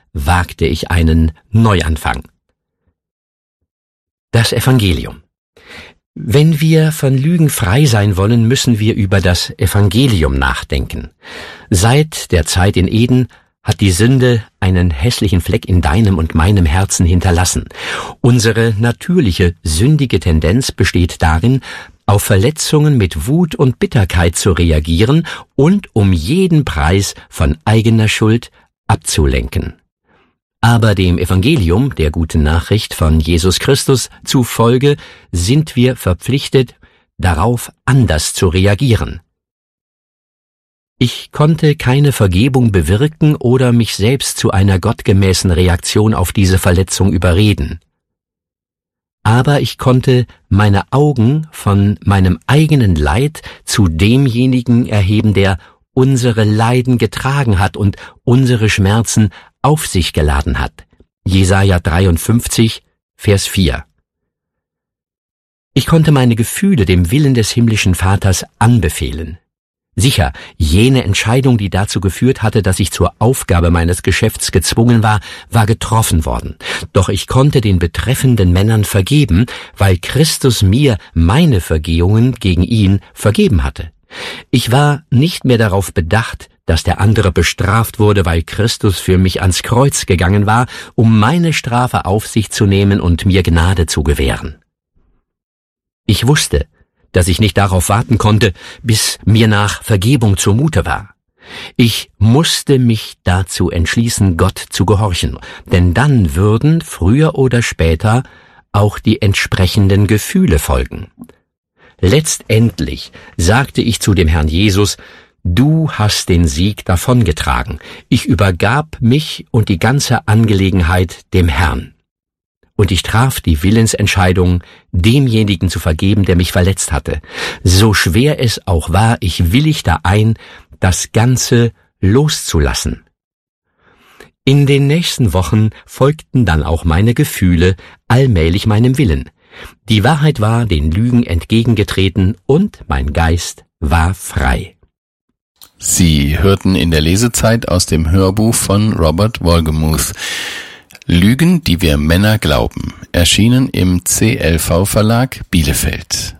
wagte ich einen Neuanfang. Das Evangelium. Wenn wir von Lügen frei sein wollen, müssen wir über das Evangelium nachdenken. Seit der Zeit in Eden hat die Sünde einen hässlichen Fleck in deinem und meinem Herzen hinterlassen. Unsere natürliche, sündige Tendenz besteht darin, auf Verletzungen mit Wut und Bitterkeit zu reagieren und um jeden Preis von eigener Schuld abzulenken. Aber dem Evangelium, der guten Nachricht von Jesus Christus, zufolge sind wir verpflichtet, darauf anders zu reagieren. Ich konnte keine Vergebung bewirken oder mich selbst zu einer gottgemäßen Reaktion auf diese Verletzung überreden. Aber ich konnte meine Augen von meinem eigenen Leid zu demjenigen erheben, der unsere Leiden getragen hat und unsere Schmerzen auf sich geladen hat. Jesaja 53, Vers 4. Ich konnte meine Gefühle dem Willen des himmlischen Vaters anbefehlen. Sicher, jene Entscheidung, die dazu geführt hatte, dass ich zur Aufgabe meines Geschäfts gezwungen war, war getroffen worden. Doch ich konnte den betreffenden Männern vergeben, weil Christus mir meine Vergehungen gegen ihn vergeben hatte. Ich war nicht mehr darauf bedacht, dass der andere bestraft wurde, weil Christus für mich ans Kreuz gegangen war, um meine Strafe auf sich zu nehmen und mir Gnade zu gewähren. Ich wusste, dass ich nicht darauf warten konnte, bis mir nach Vergebung zumute war. Ich musste mich dazu entschließen, Gott zu gehorchen, denn dann würden früher oder später auch die entsprechenden Gefühle folgen. Letztendlich sagte ich zu dem Herrn Jesus: Du hast den Sieg davongetragen. Ich übergab mich und die ganze Angelegenheit dem Herrn. Und ich traf die Willensentscheidung, demjenigen zu vergeben, der mich verletzt hatte. So schwer es auch war, ich willigte ein, das Ganze loszulassen. In den nächsten Wochen folgten dann auch meine Gefühle allmählich meinem Willen. Die Wahrheit war den Lügen entgegengetreten und mein Geist war frei. Sie hörten in der Lesezeit aus dem Hörbuch von Robert Wolgemuth Lügen, die wir Männer glauben, erschienen im CLV Verlag Bielefeld.